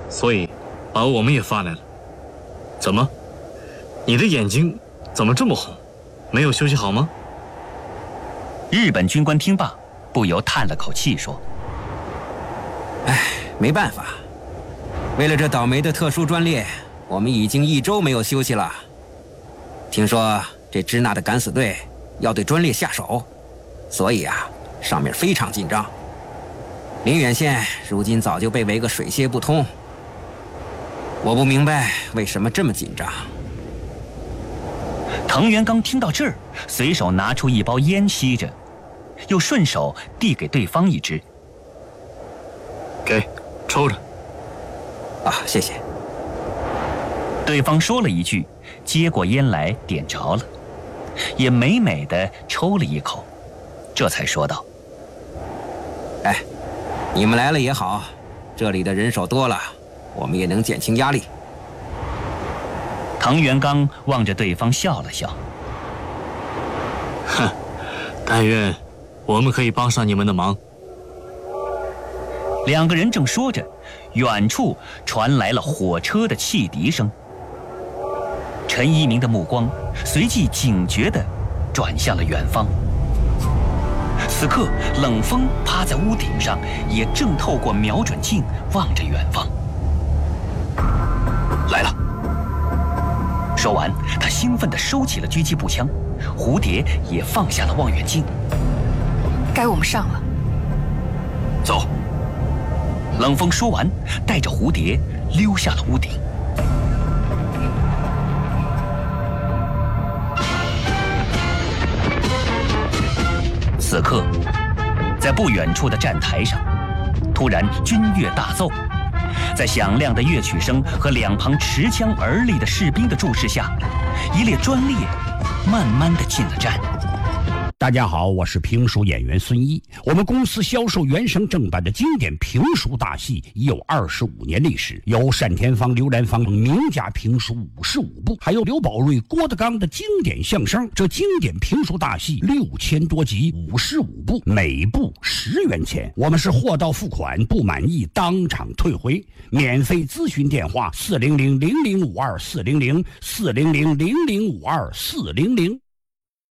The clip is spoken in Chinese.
所以把我们也发来了。怎么？你的眼睛怎么这么红？没有休息好吗？ 日本军官听罢，不由叹了口气说：“ 唉，没办法，为了这倒霉的特殊专列，我们已经1周没有休息了。听说这支那的敢死队要对专列下手，所以啊，上面非常紧张。临远县如今早就被围个水泄不通。我不明白为什么这么紧张。” 藤原刚听到这儿，随手拿出一包烟吸着，又顺手递给对方一支。 给，抽着。 啊，谢谢。 对方说了一句，接过烟来点着了，也美美的抽了一口，这才说道：“ 哎，你们来了也好，这里的人手多了，我们也能减轻压力。” 藤原刚望着对方笑了笑：“ 哼，但愿我们可以帮上你们的忙。” 两个人正说着，远处传来了火车的汽笛声。陈一鸣的目光随即警觉地转向了远方。此刻，冷风趴在屋顶上，也正透过瞄准镜望着远方。来了！说完，他兴奋地收起了狙击步枪，蝴蝶也放下了望远镜。 该我们上了。 走。冷风说完，带着蝴蝶溜下了屋顶。此刻，在不远处的站台上，突然军乐大奏，在响亮的乐曲声和两旁持枪而立的士兵的注视下，一列专列慢慢地进了站。 大家好，我是评书演员孙一。我们公司销售原声正版的经典评书大戏已有25年历史，有单田芳、刘兰芳名家评书55部，还有刘宝瑞、郭德纲的经典相声。这经典评书大戏6000多集，55部，每部10元钱。我们是货到付款，不满意当场退回。免费咨询电话：400-0052-400，400-0052-400。